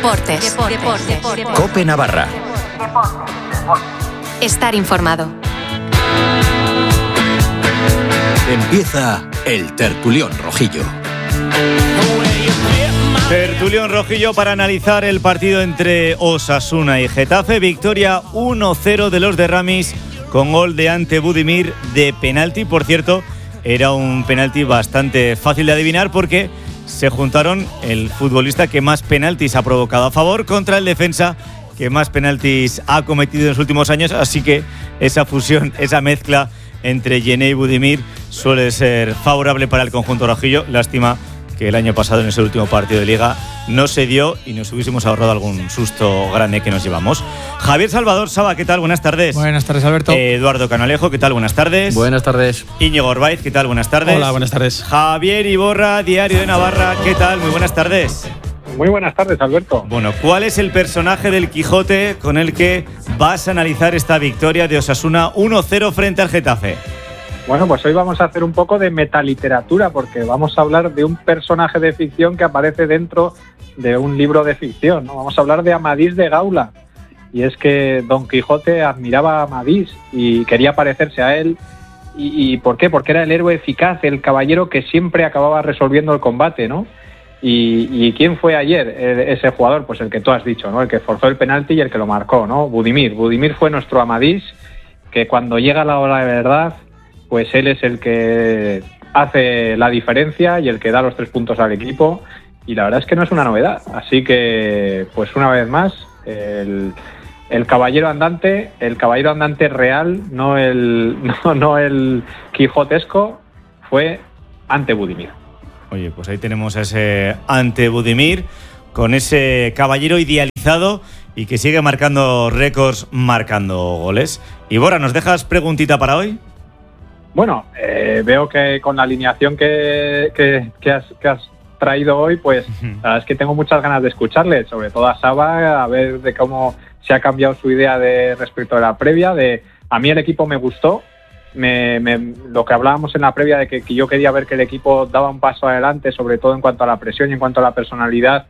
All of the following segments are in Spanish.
Deportes. COPE Navarra. Estar informado. Empieza el Tertulión Rojillo. Tertulión Rojillo para analizar el partido entre Osasuna y Getafe. Victoria 1-0 de los de Ramis con gol de Ante Budimir de penalti. Por cierto, era un penalti bastante fácil de adivinar porque se juntaron el futbolista que más penaltis ha provocado a favor contra el defensa que más penaltis ha cometido en los últimos años. Así que esa fusión, esa mezcla entre Yené y Budimir suele ser favorable para el conjunto rojillo. Lástima que el año pasado en ese último partido de Liga no se dio y nos hubiésemos ahorrado algún susto grande que nos llevamos. Javier Salvador, Saba, ¿qué tal? Buenas tardes. Buenas tardes, Alberto. Eduardo Canalejo, ¿qué tal? Buenas tardes. Buenas tardes. Íñigo Orbaiz, ¿qué tal? Buenas tardes. Hola, buenas tardes. Javier Iborra, Diario de Navarra, ¿qué tal? Muy buenas tardes. Muy buenas tardes, Alberto. Bueno, ¿cuál es el personaje del Quijote con el que vas a analizar esta victoria de Osasuna 1-0 frente al Getafe? Bueno, pues hoy vamos a hacer un poco de metaliteratura porque vamos a hablar de un personaje de ficción que aparece dentro de un libro de ficción, ¿no? Vamos a hablar de Amadís de Gaula. Y es que Don Quijote admiraba a Amadís y quería parecerse a él. ¿Y por qué? Porque era el héroe eficaz, el caballero que siempre acababa resolviendo el combate, ¿no? ¿Y quién fue ayer ese jugador? Pues el que tú has dicho, ¿no? El que forzó el penalti y el que lo marcó, ¿no? Budimir. Budimir fue nuestro Amadís, que cuando llega la hora de verdad, pues él es el que hace la diferencia y el que da los 3 puntos al equipo. Y la verdad es que no es una novedad. Así que, pues una vez más, el caballero andante real, no el quijotesco, fue Ante Budimir. Oye, pues ahí tenemos a ese Ante Budimir con ese caballero idealizado y que sigue marcando récords, marcando goles. Y Bora, ¿nos dejas preguntita para hoy? Bueno, veo que con la alineación que has traído hoy, pues la verdad es que tengo muchas ganas de escucharle, sobre todo a Saba, a ver de cómo se ha cambiado su idea respecto a la previa. A mí el equipo me gustó, lo que hablábamos en la previa de que yo quería ver que el equipo daba un paso adelante, sobre todo en cuanto a la presión y en cuanto a la personalidad,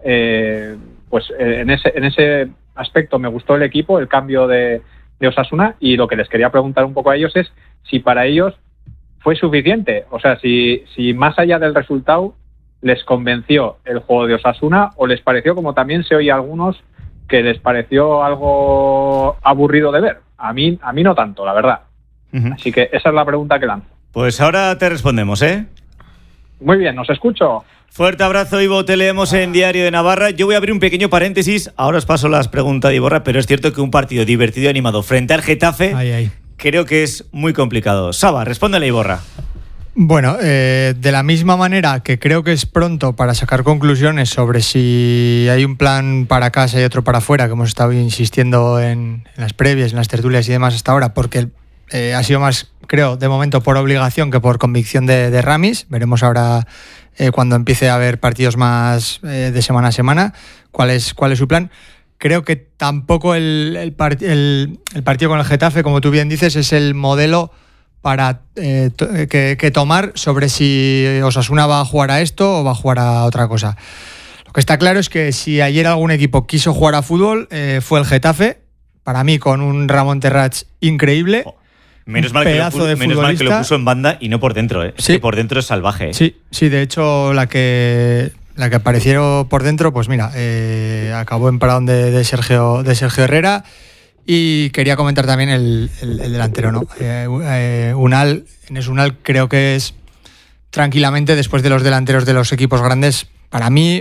pues en ese aspecto me gustó el equipo, el cambio de Osasuna, y lo que les quería preguntar un poco a ellos es si para ellos fue suficiente, o sea, si más allá del resultado les convenció el juego de Osasuna o les pareció, como también se oye a algunos, que les pareció algo aburrido de ver. A mí no tanto, la verdad. Uh-huh. Así que esa es la pregunta que lanzo. Pues ahora te respondemos, ¿eh? Muy bien, os escucho. Fuerte abrazo, Ivo, te leemos en Diario de Navarra. Yo voy a abrir un pequeño paréntesis, ahora os paso las preguntas de Iborra, pero es cierto que un partido divertido y animado frente al Getafe creo que es muy complicado. Saba, respóndele, Iborra. Bueno, de la misma manera que creo que es pronto para sacar conclusiones sobre si hay un plan para casa y otro para afuera, que hemos estado insistiendo en las previas, en las tertulias y demás hasta ahora, porque ha sido más, creo, de momento por obligación que por convicción de Ramis. Veremos ahora cuando empiece a haber partidos más de semana a semana cuál es su plan. Creo que tampoco el partido con el Getafe, como tú bien dices, es el modelo para que tomar sobre si Osasuna va a jugar a esto o va a jugar a otra cosa. Lo que está claro es que si ayer algún equipo quiso jugar a fútbol, fue el Getafe, para mí con un Ramón Terrats increíble. Menos mal que lo puso en banda y no por dentro, ¿eh? Sí. Es que por dentro es salvaje. Sí, de hecho la que apareció por dentro, pues mira, acabó en parón de Sergio Herrera. Y quería comentar también el delantero, ¿no? Unal creo que es tranquilamente, después de los delanteros de los equipos grandes, para mí,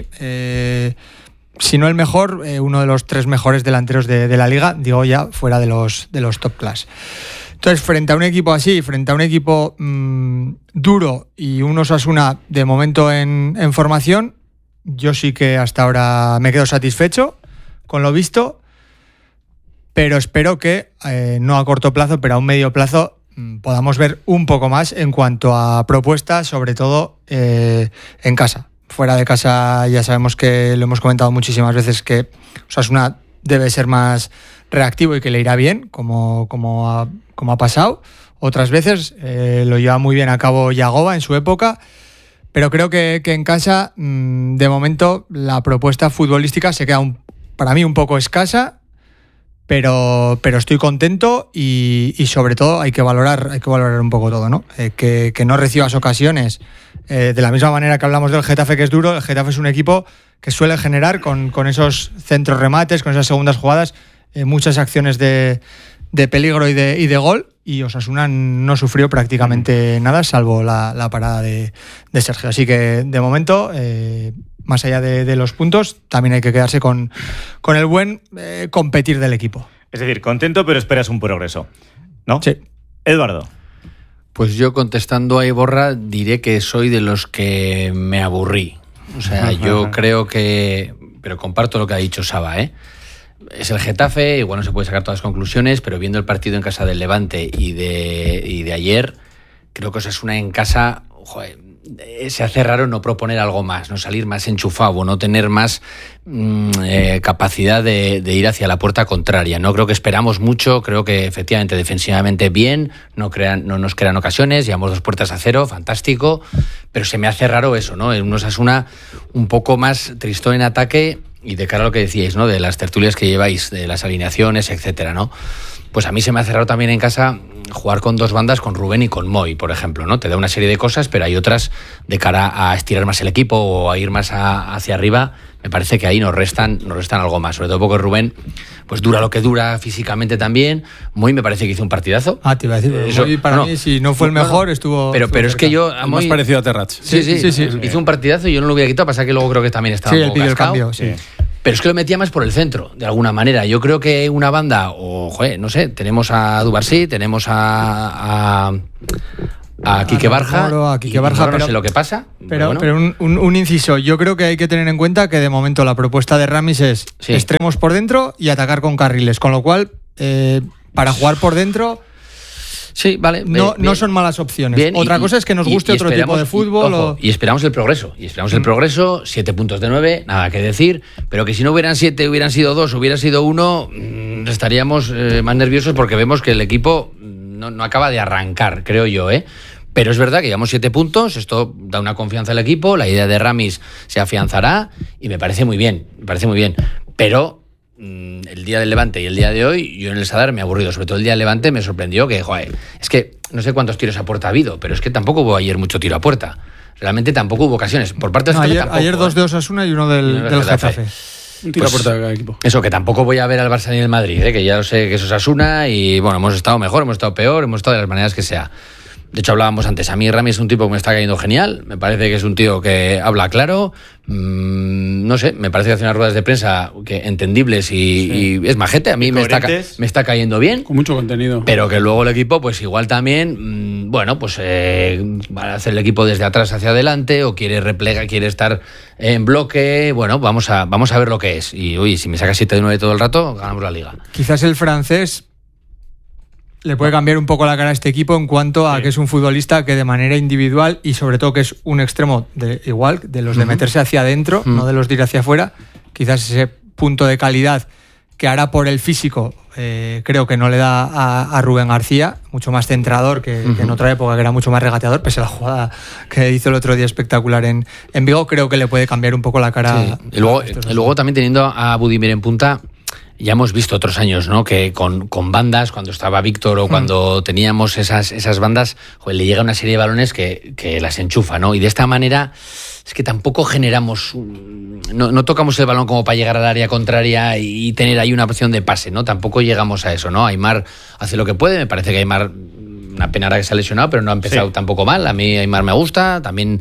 si no el mejor, uno de los 3 mejores delanteros de la liga, digo ya fuera de los top class. Entonces, frente a un equipo así, frente a un equipo duro y un Osasuna de momento en formación, yo sí que hasta ahora me quedo satisfecho con lo visto. Pero espero que, no a corto plazo, pero a un medio plazo, podamos ver un poco más en cuanto a propuestas, sobre todo en casa. Fuera de casa ya sabemos que lo hemos comentado muchísimas veces que Osasuna debe ser más reactivo y que le irá bien, como ha pasado. Otras veces lo lleva muy bien a cabo Yagoba en su época, Pero creo que en casa, de momento, la propuesta futbolística se queda para mí un poco escasa, pero estoy contento y sobre todo hay que valorar un poco todo, ¿no? Que no recibas ocasiones. De la misma manera que hablamos del Getafe, que es duro, el Getafe es un equipo que suele generar con esos centros remates, con esas segundas jugadas, muchas acciones de peligro y de gol, y Osasuna no sufrió prácticamente nada, salvo la parada de Sergio. Así que, de momento, más allá de los puntos, también hay que quedarse con el buen competir del equipo. Es decir, contento, pero esperas un progreso, ¿no? Sí. Eduardo. Pues yo, contestando a Iborra, diré que soy de los que me aburrí. O sea, yo creo que... Pero comparto lo que ha dicho Saba, ¿eh? Es el Getafe, igual no se puede sacar todas las conclusiones, pero viendo el partido en casa del Levante y de ayer, creo que Osasuna en casa, joder, se hace raro no proponer algo más, no salir más enchufado, no tener más capacidad de ir hacia la puerta contraria. No creo que esperamos mucho, creo que efectivamente defensivamente bien, no nos crean ocasiones, llevamos 2 puertas a 0, fantástico, pero se me hace raro eso, ¿no? Un Osasuna un poco más tristón en ataque. Y de cara a lo que decíais, ¿no? De las tertulias que lleváis, de las alineaciones, etcétera, ¿no? Pues a mí se me ha cerrado también en casa jugar con 2 bandas, con Rubén y con Moy, por ejemplo, ¿no? Te da una serie de cosas, pero hay otras de cara a estirar más el equipo o a ir más hacia arriba. Me parece que ahí nos restan algo más, sobre todo porque Rubén pues dura lo que dura físicamente también. Moy me parece que hizo un partidazo. Te iba a decir, Moy para mí, si no fue el mejor, estuvo... Pero es que yo... A Moy, más parecido a Terrach. Sí. Hizo un partidazo y yo no lo hubiera quitado, pasa que luego creo que también estaba un poco cascado. El cambio, sí. Pero es que lo metía más por el centro, de alguna manera. Yo creo que una banda, no sé, tenemos a Dubarsí, tenemos a Quique Barja, no sé lo que pasa. Pero un inciso, yo creo que hay que tener en cuenta que de momento la propuesta de Ramis es extremos por dentro y atacar con carriles, con lo cual, para jugar por dentro... Sí, vale. No son malas opciones. Bien, Otra cosa es que nos guste otro tipo de fútbol. Y esperamos el progreso. 7 puntos de 9, nada que decir. Pero que si no hubieran 7, hubieran sido 2, hubiera sido 1, estaríamos más nerviosos porque vemos que el equipo no acaba de arrancar, creo yo, ¿eh? Pero es verdad que llevamos 7 puntos, esto da una confianza al equipo, la idea de Ramis se afianzará y me parece muy bien. Pero... el día del Levante y el día de hoy, yo en el Sadar me he aburrido. Sobre todo el día del Levante me sorprendió que, es que no sé cuántos tiros a puerta ha habido, pero es que tampoco hubo ayer mucho tiro a puerta. Realmente tampoco hubo ocasiones. Por parte de ayer 2 de Osasuna y uno del Getafe. Un tiro a puerta de cada equipo. Eso, que tampoco voy a ver al Barça ni el Madrid, que ya sé que es Osasuna y, bueno, hemos estado mejor, hemos estado peor, hemos estado de las maneras que sea. De hecho, hablábamos antes, a mí Rami es un tipo que me está cayendo genial, me parece que es un tío que habla claro, no sé, me parece que hace unas ruedas de prensa entendibles y es majete, a mí me está cayendo bien. Con mucho contenido. Pero que luego el equipo, pues igual también, va a hacer el equipo desde atrás hacia adelante o quiere replegar, quiere estar en bloque, bueno, vamos a ver lo que es. Y si me saca 7 de 9 todo el rato, ganamos la liga. Quizás el francés le puede cambiar un poco la cara a este equipo en cuanto a que es un futbolista que de manera individual y sobre todo que es un extremo de los de meterse hacia adentro, no de los de ir hacia afuera. Quizás ese punto de calidad que hará por el físico, creo que no le da a Rubén García, mucho más centrador que en otra época, que era mucho más regateador, pese a la jugada que hizo el otro día espectacular en Vigo. Creo que le puede cambiar un poco la cara. Sí. Y luego también teniendo a Budimir en punta, ya hemos visto otros años, ¿no? Que con bandas, cuando estaba Víctor o cuando teníamos esas bandas, le llega una serie de balones que las enchufa, ¿no? Y de esta manera es que tampoco generamos, no tocamos el balón como para llegar al área contraria y tener ahí una opción de pase, ¿no? Tampoco llegamos a eso, ¿no? Aimar hace lo que puede, me parece que Aimar, una pena ahora que se ha lesionado, pero no ha empezado tampoco mal. A mí Aimar me gusta, también...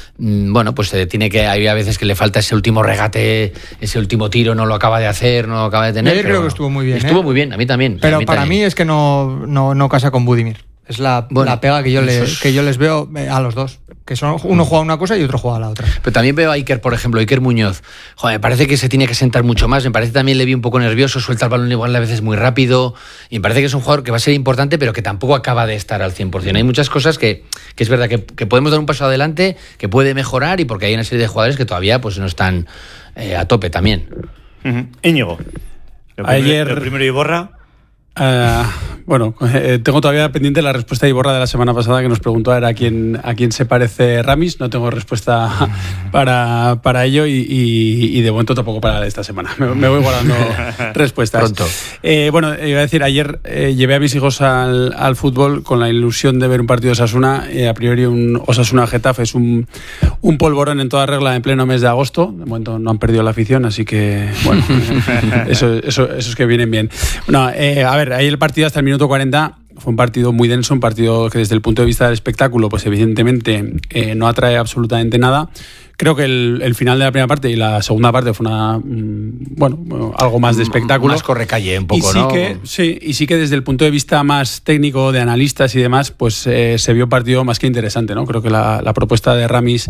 hay a veces que le falta ese último regate, ese último tiro, no lo acaba de hacer, no lo acaba de tener. Yo creo que estuvo muy bien. Estuvo muy bien, a mí también. Pero para mí es que no casa con Budimir. Es la pega que yo les veo a los dos. Que uno juega una cosa y otro juega la otra. Pero también veo a Iker, por ejemplo, Iker Muñoz. Me parece que se tiene que sentar mucho más. Me parece también le vi un poco nervioso, suelta el balón igual a veces muy rápido. Y me parece que es un jugador que va a ser importante, pero que tampoco acaba de estar al 100%. Hay muchas cosas que es verdad que podemos dar un paso adelante, que puede mejorar, y porque hay una serie de jugadores que todavía pues no están a tope también. Íñigo. Ayer lo primero Iborra. Bueno, tengo todavía pendiente la respuesta de Iborra de la semana pasada, que nos preguntó a quién se parece Ramis. No tengo respuesta para ello y de momento tampoco para esta semana. Me voy guardando respuestas. Pronto. Bueno, iba a decir, ayer llevé a mis hijos al fútbol con la ilusión de ver un partido de Osasuna. A priori un Osasuna-Getafe es un polvorón en toda regla en pleno mes de agosto. De momento no han perdido la afición, así que bueno, eso es que vienen bien. No, a ver, ahí el partido hasta el minuto 40 fue un partido muy denso, un partido que desde el punto de vista del espectáculo, pues evidentemente no atrae absolutamente nada. Creo que el final de la primera parte y la segunda parte fue algo más de espectáculo. Más correcalle un poco, ¿no? Y sí que desde el punto de vista más técnico, de analistas y demás, pues se vio un partido más que interesante, ¿no? Creo que la propuesta de Ramis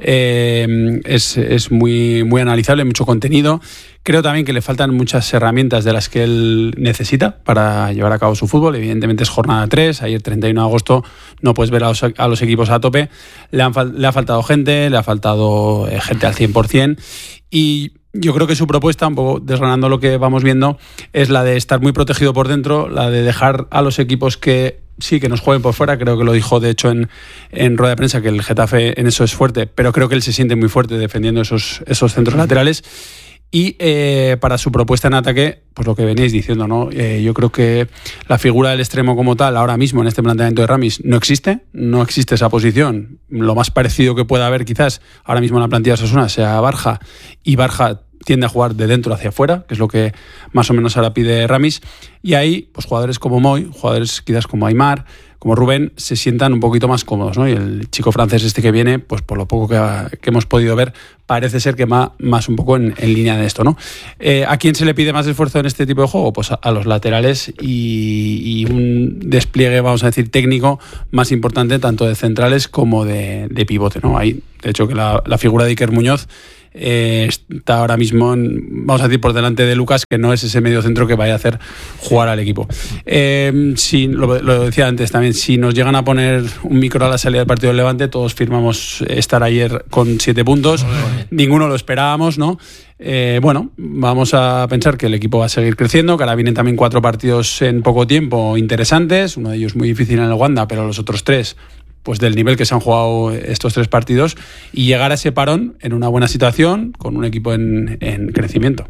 es muy, muy analizable, mucho contenido. Creo también que le faltan muchas herramientas de las que él necesita para llevar a cabo su fútbol. Evidentemente es jornada 3, ayer 31 de agosto no puedes ver a los equipos a tope. Le ha faltado gente, le ha faltado gente al 100%, y yo creo que su propuesta, un poco desgranando lo que vamos viendo, es la de estar muy protegido por dentro, la de dejar a los equipos que sí, que nos jueguen por fuera. Creo que lo dijo de hecho en rueda de prensa, que el Getafe en eso es fuerte, pero creo que él se siente muy fuerte defendiendo esos centros laterales. Y para su propuesta en ataque, pues lo que veníais diciendo, ¿no? Yo creo que la figura del extremo como tal, ahora mismo en este planteamiento de Ramis, no existe esa posición. Lo más parecido que pueda haber quizás ahora mismo en la plantilla de Osasuna sea Barja, y Barja tiende a jugar de dentro hacia afuera, que es lo que más o menos ahora pide Ramis. Y ahí, pues jugadores como Moy, jugadores quizás como Aimar, como Rubén, se sientan un poquito más cómodos, ¿no? Y el chico francés que viene, pues por lo poco que hemos podido ver, parece ser que va más un poco en línea de esto, ¿no? ¿A quién se le pide más esfuerzo en este tipo de juego? Pues a los laterales y un despliegue, vamos a decir, técnico más importante, tanto de centrales como de pivote, ¿no? Ahí, de hecho, que la figura de Iker Muñoz está ahora mismo, vamos a decir, por delante de Lucas, que no es ese medio centro que vaya a hacer jugar al equipo. Si, lo decía antes también, si nos llegan a poner un micro a la salida del partido del Levante, todos firmamos estar ayer con 7 puntos. Ninguno lo esperábamos, ¿no? Bueno, vamos a pensar que el equipo va a seguir creciendo, que ahora vienen también 4 partidos en poco tiempo interesantes, uno de ellos muy difícil en el Wanda, pero los otros 3 pues del nivel que se han jugado estos 3 partidos, y llegar a ese parón en una buena situación, con un equipo en crecimiento.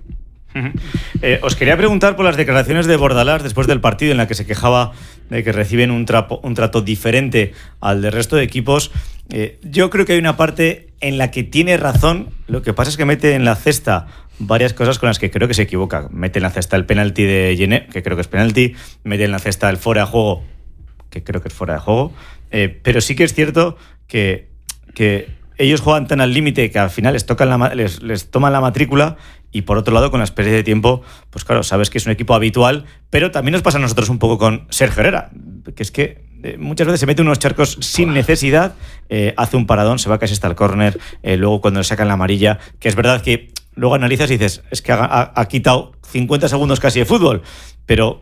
Os quería preguntar por las declaraciones de Bordalás después del partido, en la que se quejaba de que reciben un trato diferente al del resto de equipos. Yo creo que hay una parte en la que tiene razón. Lo que pasa es que mete en la cesta varias cosas con las que creo que se equivoca. Mete en la cesta el penalti de Gené, que creo que es penalti. Mete en la cesta el fuera de juego, que creo que es fuera de juego. Pero sí que es cierto que ellos juegan tan al límite que al final les toman la matrícula, y por otro lado, con la especie de tiempo, pues claro, sabes que es un equipo habitual, pero también nos pasa a nosotros un poco con Sergio Herrera, que es que muchas veces se mete unos charcos sin necesidad, hace un paradón, se va casi hasta el córner, luego cuando le sacan la amarilla, que es verdad que luego analizas y dices, es que ha quitado 50 segundos casi de fútbol, pero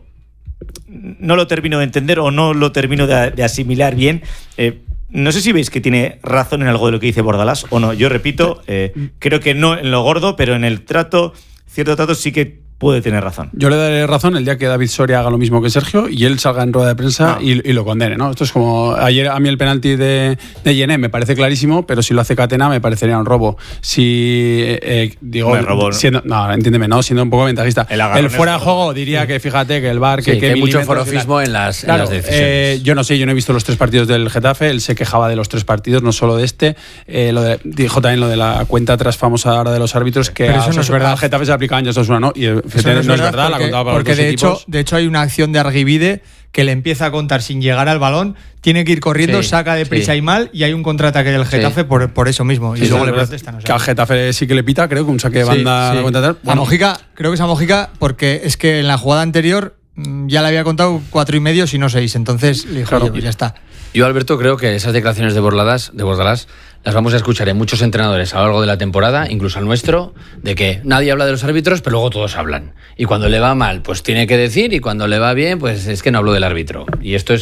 no lo termino de entender o no lo termino de asimilar bien. No sé si veis que tiene razón en algo de lo que dice Bordalás o no. Yo repito, creo que no en lo gordo, pero en el cierto trato sí que puede tener razón. Yo le daré razón el día que David Soria haga lo mismo que Sergio y él salga en rueda de prensa y lo condene, ¿no? Esto es como ayer, a mí el penalti de Gené me parece clarísimo, pero si lo hace Catena me parecería un robo. Si robo, entiéndeme, ¿no? Siendo un poco ventajista. El fuera de juego diría que fíjate que el VAR, que hay mucho forofismo en las decisiones. Yo no he visto los 3 partidos del Getafe, él se quejaba de los 3 partidos, no solo de este. Dijo también lo de la cuenta atrás famosa ahora de los árbitros, que pero eso no es verdad. Al Getafe se aplica años, eso ¿no? Y eso no es verdad, la contaba para porque de hecho hay una acción de Arguibide que le empieza a contar sin llegar al balón, tiene que ir corriendo, saca de prisa y mal, y hay un contraataque del Getafe por eso mismo, y luego le protestan. Que al Getafe sí que le pita, creo que un saque de banda la cuenta atrás. Bueno. Creo que es a Mojica, porque es que en la jugada anterior ya le había contado 4,5 si no 6, entonces le dijo, claro, pues ya está. Yo, Alberto, creo que esas declaraciones de Bordalás las vamos a escuchar en muchos entrenadores a lo largo de la temporada, incluso al nuestro, de que nadie habla de los árbitros, pero luego todos hablan. Y cuando le va mal, pues tiene que decir, y cuando le va bien, pues es que no habló del árbitro. Y esto es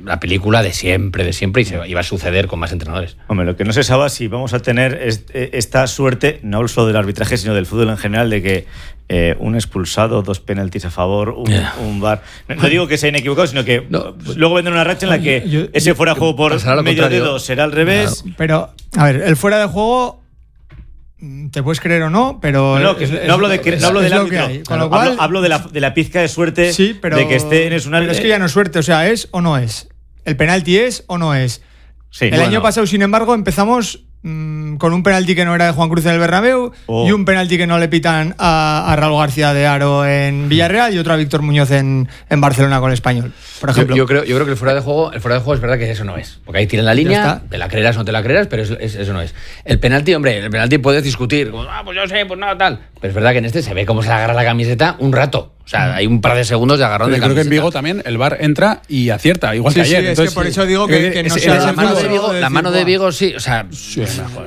la película de siempre y va a suceder con más entrenadores. Hombre, lo que no se sabe si vamos a tener esta suerte, no solo del arbitraje, sino del fútbol en general, de que un expulsado, 2 penaltis a favor, un VAR. No digo que se hayan equivocado, sino que luego vendrá una racha en la que ese fuera de juego por medio dedo será al revés. Claro. Pero, a ver, el fuera de juego, te puedes creer o no, pero... No hablo del árbitro. Con lo cual, hablo de la pizca de suerte, sí, pero, de que esté en Esunal. Pero es que ya no es suerte, o sea, ¿es o no es? ¿El penalti es o no es? Sí, el año pasado, sin embargo, empezamos con un penalti que no era de Juan Cruz en el Bernabéu y un penalti que no le pitan a Raúl García de Haro en Villarreal y otro a Víctor Muñoz en Barcelona con el Español, por ejemplo. Yo creo que el fuera de juego es verdad que eso no es, porque ahí tiran la línea, te la creerás o no te la creerás, pero eso no es. El penalti puedes discutir, pues yo sé, pues nada, tal, pero es verdad que en este se ve cómo se le agarra la camiseta un rato. O sea, hay un par de segundos de agarrón de camiseta. Creo que en Vigo también el VAR entra y acierta, igual que ayer. Sí, entonces, es que por eso digo que no sea la mano de Vigo, sí, o sea... Sí,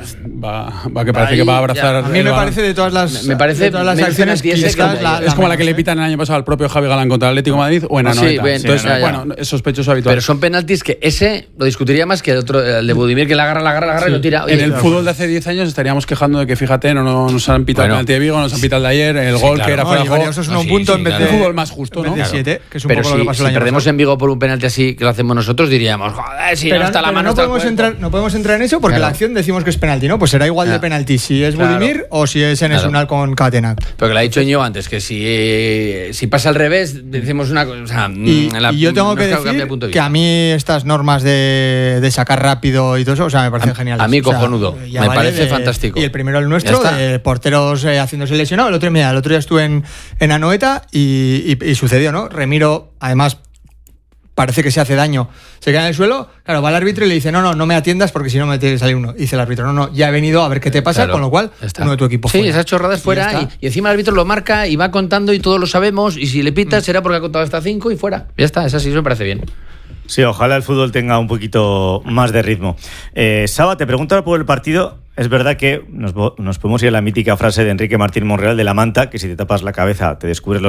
va que parece que va a abrazar... A mí me parece de todas las acciones que es como la que le pitan el año pasado al propio Javi Galán contra el Atlético de Madrid o en Anoeta. Entonces, bueno, es sospechoso habitual. Pero son penaltis que ese lo discutiría más que el otro, el de Budimir, que la agarra y lo tira. En el fútbol de hace 10 años estaríamos quejando de que, fíjate, no nos han pitado el penalti de Vigo, nos han pitado el de ayer, el gol que era fuera de juego. Eso es un punto en vez de... El fútbol más justo, ¿no? De 7, que es un pero poco lo que pasó el año perdemos pasado. en Vigo por un penalti así que lo hacemos nosotros, diríamos, joder, si no está la mano. No podemos entrar en eso porque la acción decimos que es penalti, ¿no? Pues será igual de penalti si es Budimir o si es en Esunal con Catenac. Pero que lo ha dicho Íñigo antes, que si pasa al revés, decimos una cosa. Y yo tengo que decir que a mí estas normas de sacar rápido y todo eso, o sea, me parecen geniales. A mí cojonudo, me parece fantástico. Y el primero el nuestro, de porteros haciéndose lesionado. El otro día estuve en Anoeta y sucedió, ¿no? Remiro, además, parece que se hace daño, se queda en el suelo, claro, va al árbitro y le dice, no me atiendas porque si no me tiene que salir uno. Dice el árbitro, no, ya he venido a ver qué te pasa, con lo cual, uno de tu equipo fuera. Sí, esas chorradas fuera y encima el árbitro lo marca y va contando y todos lo sabemos y si le pitas será porque ha contado hasta 5 y fuera. Ya está, es así, eso me parece bien. Sí, ojalá el fútbol tenga un poquito más de ritmo. Saba, te pregunto por el partido. Es verdad que nos podemos ir a la mítica frase de Enrique Martín Monreal de la manta, que si te tapas la cabeza te descubres los